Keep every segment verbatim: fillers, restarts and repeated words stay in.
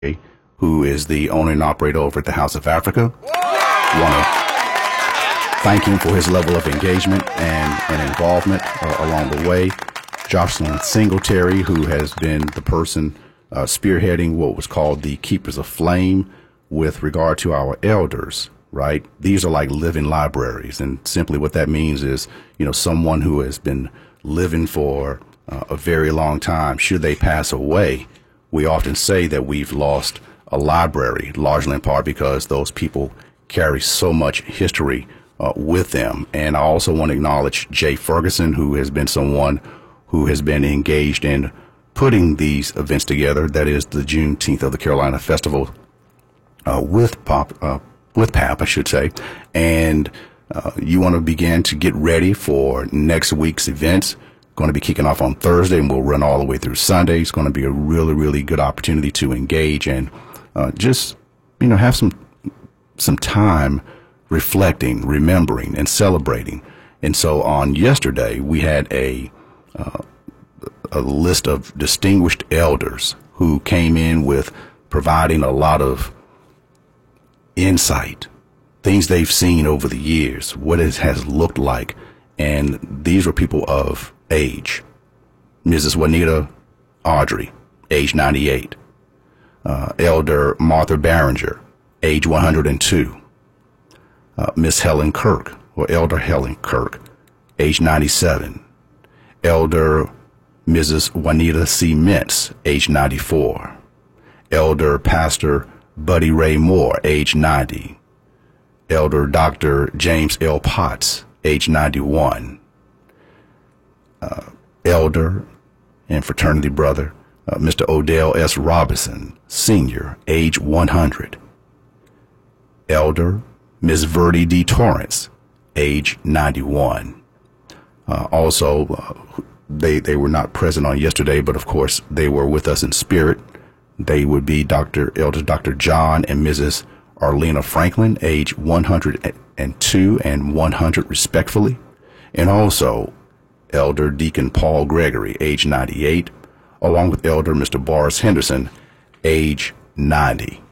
who is the owner and operator over at the House of Africa. Want to thank him for his level of engagement and, and involvement uh, along the way. Jocelyn Singletary, who has been the person uh, spearheading what was called the Keepers of Flame with regard to our elders, right? These are like living libraries. And simply what that means is, you know, someone who has been living for uh, a very long time, should they pass away, we often say that we've lost a library, largely in part because those people carry so much history uh, with them. And I also want to acknowledge Jay Ferguson, who has been someone who has been engaged in putting these events together. That is the Juneteenth of the Carolina Festival uh, with Pop, uh, with P A P, I should say. And uh, you want to begin to get ready for next week's events. Going to be kicking off on Thursday, and we'll run all the way through Sunday. It's going to be a really, really good opportunity to engage and uh, just, you know, have some some time reflecting, remembering, and celebrating. And so on yesterday, we had a uh, a list of distinguished elders who came in with providing a lot of insight, things they've seen over the years, what it has looked like. And these were people of age. Missus Juanita Audrey, age ninety-eight. Uh, Elder Martha Barringer, age one hundred two. Uh, Miss Helen Kirk, or Elder Helen Kirk, age ninety-seven. Elder Missus Juanita C. Mintz, age ninety-four. Elder Pastor Buddy Ray Moore, age ninety. Elder Doctor James L. Potts, age ninety-one. Uh, elder and fraternity brother, uh, Mister Odell S. Robinson, Senior, age one hundred. Elder Miss Verdi D. Torrance, age ninety-one. Uh, also, uh, they, they were not present on yesterday, but of course they were with us in spirit. They would be Doctor Elder Doctor John and Missus Arlena Franklin, age one hundred two and one hundred respectfully. And also Elder Deacon Paul Gregory, age ninety-eight, along with Elder Mister Boris Henderson, age ninety.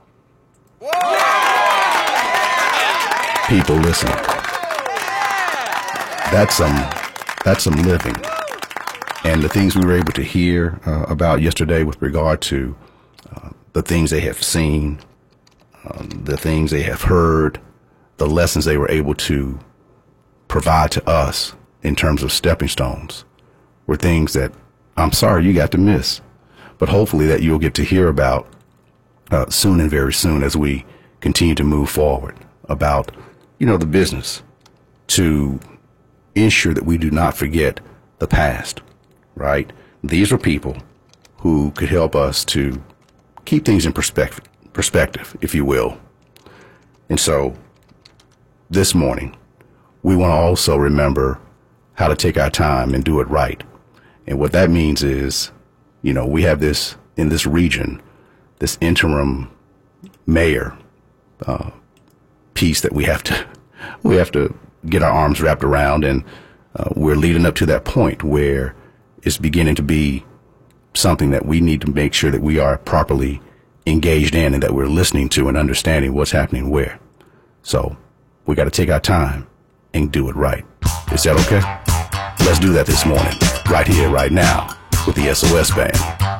People, listen. That's some, that's some living. And the things we were able to hear uh, about yesterday with regard to uh, the things they have seen, um, the things they have heard, the lessons they were able to provide to us in terms of stepping stones, were things that I'm sorry you got to miss, but hopefully that you'll get to hear about uh, soon and very soon as we continue to move forward about, you know, the business to ensure that we do not forget the past, right? These are people who could help us to keep things in perspective, perspective, if you will. And so this morning, we want to also remember how to take our time and do it right. And what that means is, you know, we have this in this region, this interim mayor uh, piece that we have to, we have to get our arms wrapped around. And uh, we're leading up to that point where it's beginning to be something that we need to make sure that we are properly engaged in and that we're listening to and understanding what's happening where. So we got to take our time and do it right. Is that okay? Let's do that this morning, right here, right now, with the S O S Band.